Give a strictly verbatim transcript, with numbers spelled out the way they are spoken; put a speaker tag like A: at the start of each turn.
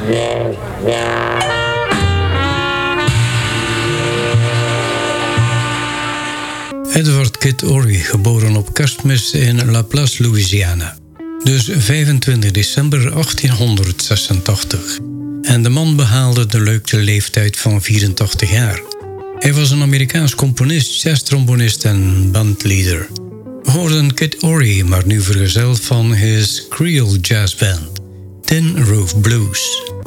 A: Edward Kid Ory, geboren op Kerstmis in La Place, Louisiana. Dus vijfentwintig december achttienhonderdzesentachtig. En de man behaalde de leuke leeftijd van vierentachtig jaar. Hij was een Amerikaans componist, jazztrombonist en bandleader. We hoorden Kid Ory, maar nu vergezeld van his Creole Jazz Band, Tin Roof Blues.